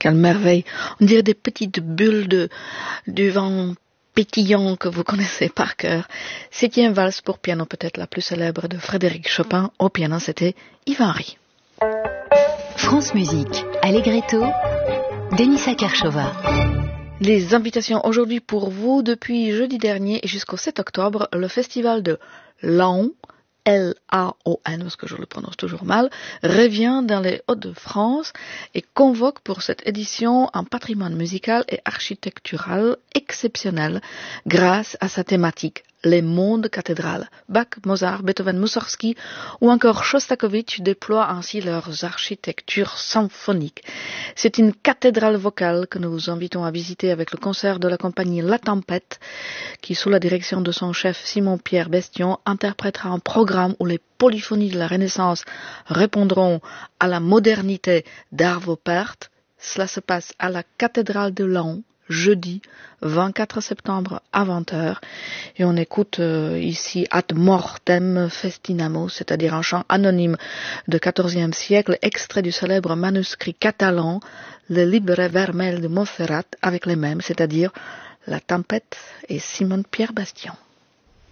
Quelle merveille. On dirait des petites bulles du vent pétillant que vous connaissez par cœur. Septième valse pour piano, peut-être la plus célèbre de Frédéric Chopin. Au piano, c'était Ivanry. France Musique, Allegretto, Denisa Kershova. Les invitations aujourd'hui pour vous depuis jeudi dernier et jusqu'au 7 octobre, le festival de Laon, L-A-O-N, parce que je le prononce toujours mal, revient dans les Hauts-de-France et convoque pour cette édition un patrimoine musical et architectural exceptionnel grâce à sa thématique, les mondes cathédrales. Bach, Mozart, Beethoven, Mussorgsky ou encore Shostakovich déploient ainsi leurs architectures symphoniques. C'est une cathédrale vocale que nous vous invitons à visiter avec le concert de la compagnie La Tempête, qui, sous la direction de son chef Simon-Pierre Bestion, interprétera un programme où les polyphonies de la Renaissance répondront à la modernité d'Arvo Pärt. Cela se passe à la cathédrale de Laon, jeudi 24 septembre à 20h. Et on écoute ici Ad Mortem Festinamo, c'est-à-dire un chant anonyme de XIVe siècle, extrait du célèbre manuscrit catalan, le Libre Vermell de Montferrat, avec les mêmes, c'est-à-dire La Tempête et Simon-Pierre Bestion.